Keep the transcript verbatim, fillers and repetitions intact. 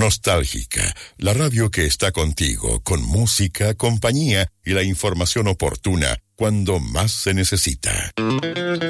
Nostálgica, la radio que está contigo, con música, compañía y la información oportuna cuando más se necesita.